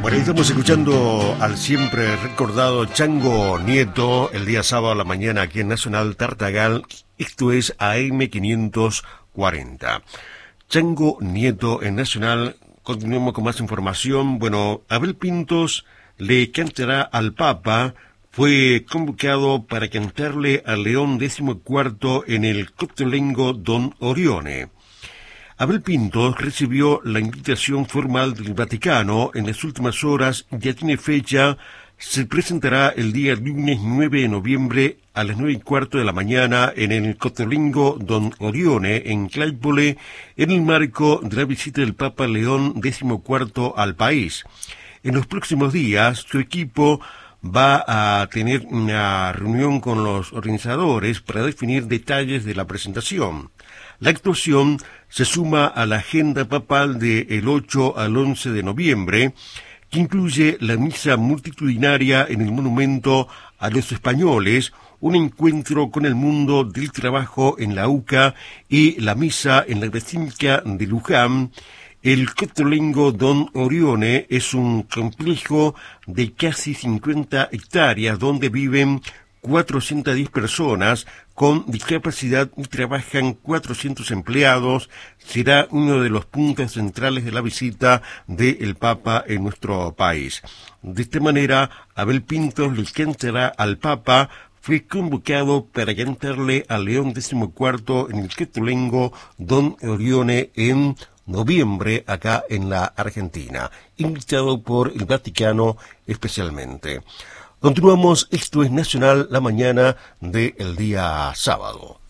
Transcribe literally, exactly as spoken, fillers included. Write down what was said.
Bueno, estamos escuchando al siempre recordado Chango Nieto el día sábado a la mañana aquí en Nacional Tartagal. Esto es A M quinientos cuarenta. Chango Nieto en Nacional. Continuemos con más información. Bueno, Abel Pintos le cantará al Papa. Fue convocado para cantarle al León decimocuarto en el Cotolengo Don Orione. Abel Pintos recibió la invitación formal del Vaticano en las últimas horas, ya tiene fecha, se presentará el día lunes nueve de noviembre a las nueve y cuarto de la mañana en el Cotolengo Don Orione, en Claypole, en el marco de la visita del Papa León decimocuarto al país. En los próximos días, su equipo va a tener una reunión con los organizadores para definir detalles de la presentación. La actuación se suma a la agenda papal del ocho al once de noviembre, que incluye la misa multitudinaria en el monumento a los españoles, un encuentro con el mundo del trabajo en la U C A y la misa en la Basílica de Luján. El Cotolengo Don Orione es un complejo de casi cincuenta hectáreas donde viven cuatrocientas diez personas con discapacidad y trabajan cuatrocientos empleados. Será uno de los puntos centrales de la visita del Papa en nuestro país. De esta manera, Abel Pintos le cantará al Papa. Fue convocado para cantarle al León decimocuarto en el Cotolengo Don Orione en noviembre acá en la Argentina, invitado por el Vaticano especialmente. Continuamos, esto es Nacional, la mañana del día sábado.